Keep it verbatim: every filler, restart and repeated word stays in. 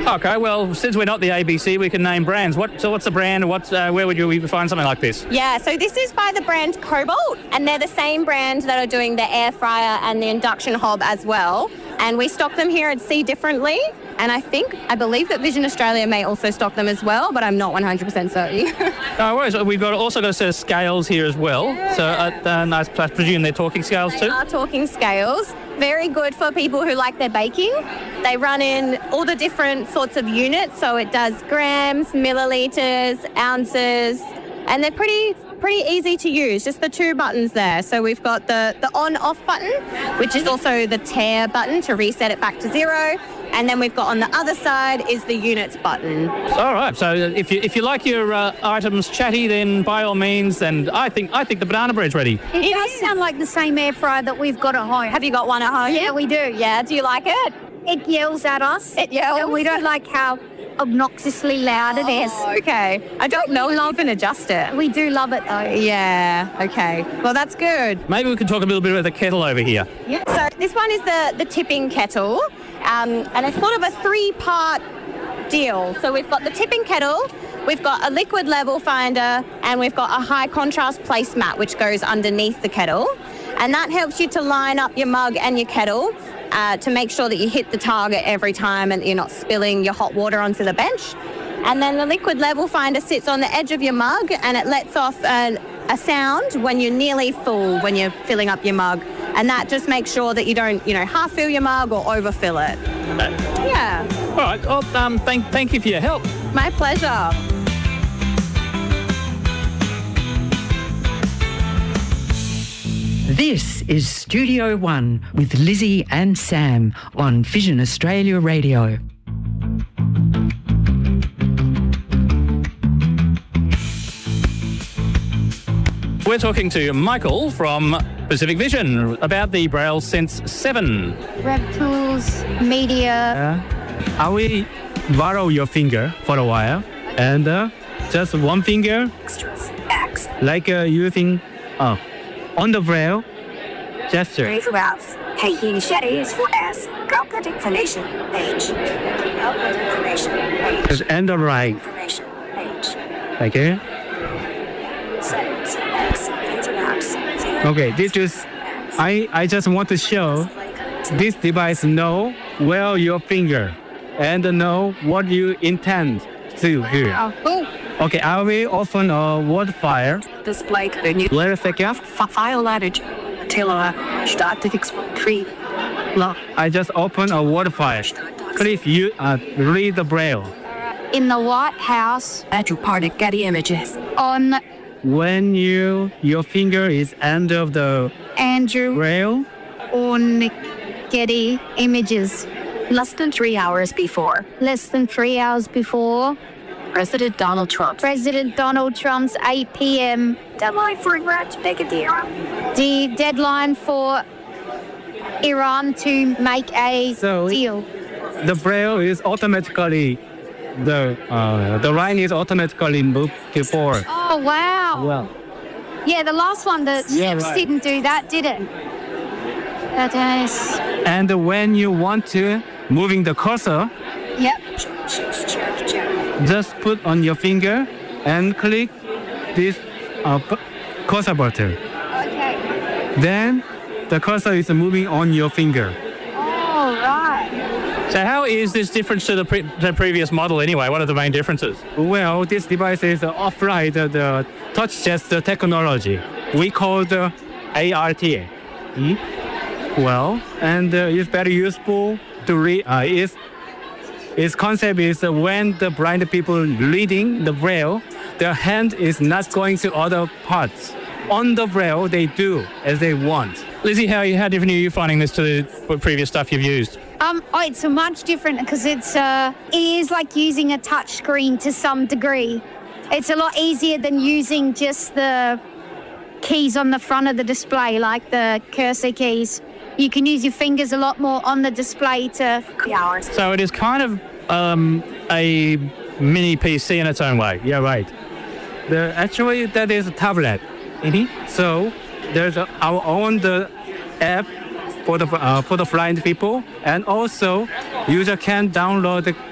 Okay, well, since we're not the A B C, we can name brands. What? So what's the brand? What's, uh, where would you find something like this? Yeah, so this is by the brand Cobalt, and they're the same brand that are doing the air fryer and the induction hob as well. And we stock them here at Sea differently. And I think, I believe that Vision Australia may also stock them as well, but I'm not one hundred percent certain. No worries. We've got also got a set of scales here as well. Yeah. So uh, uh, nice. I presume they're talking scales They too? are talking scales. Very good for people who like their baking. They run in all the different sorts of units. So it does grams, millilitres, ounces, and they're pretty pretty easy to use. Just the two buttons there. So we've got the, the on-off button, which is also the tare button to reset it back to zero. And then we've got on the other side is the units button. All right. So if you if you like your uh, items chatty, then by all means. And I think I think the banana bread's ready. It does sound like the same air fryer that we've got at home. Have you got one at home? Yeah, we do. Yeah. Do you like it? It yells at us. It yells. And we don't like how obnoxiously loud it is. Oh, okay. I don't know if you can adjust it. We do love it though. Yeah. Okay. Well, that's good. Maybe we can talk a little bit about the kettle over here. Yeah. So this one is the the tipping kettle, um, and it's sort of a three-part deal. So we've got the tipping kettle, we've got a liquid level finder, and we've got a high contrast placemat which goes underneath the kettle, and that helps you to line up your mug and your kettle uh, to make sure that you hit the target every time and you're not spilling your hot water onto the bench. And then the liquid level finder sits on the edge of your mug, and it lets off a, a sound when you're nearly full, when you're filling up your mug. And that just makes sure that you don't, you know, half fill your mug or overfill it. Yeah. All right. Well, um, thank thank you for your help. My pleasure. This is Studio One with Lizzie and Sam on Vision Australia Radio. We're talking to Michael from Pacific Vision about the Braille Sense seven. RevTools, media. Uh, I will borrow your finger for a while, and uh, just one finger, like uh, using uh, on the Braille gesture. Phrase routes. Taking is for S. Output information page. Output information page. Just and the right. Information page. Okay. Settings X. Interrupts. Okay. This is. I I just want to show this device know where your finger and know what you intend to do. Okay. I will open a Word file. Display menu. Wait a second. File language. Taylor. Statistics tree. Look, I just open a Word file. Click you uh, read the Braille. In the White House. Metro Party Getty Images. On When you your finger is end of the Andrew Braille, on Getty Images. Less than three hours before. Less than three hours before President Donald Trump. President Donald Trump's eight p.m. Deadline for Iran to make a deal. The deadline for Iran to make a So- deal. the Braille is automatically the uh, the line is automatically moved to forward. Oh, wow. Well, Yeah, the last one that Yeah, right. didn't do that, did it? That is. and when you want to moving the cursor, Yep. just put on your finger and click this uh, p- cursor button. Okay. Then the cursor is moving on your finger. All right. So how is this different to the, pre- the previous model anyway? What are the main differences? Well, this device is uh, offline the, the touch gesture technology. We call the A R T. Hmm? Well, and uh, it's very useful to read. Uh, its, its concept is uh, when the blind people reading the Braille, their hand is not going to other parts. On the Braille, they do as they want. Lizzie, how, how different are you finding this to the previous stuff you've used? Um, oh, it's a much different because it's uh, it is like using a touch screen to some degree. It's a lot easier than using just the keys on the front of the display, like the cursor keys. You can use your fingers a lot more on the display to. Hours. So it is kind of um, a mini P C in its own way. Yeah, right. The, actually, that is a tablet. Mm-hmm. So there's a, our own the app for the uh, for the blind people, and also user can download the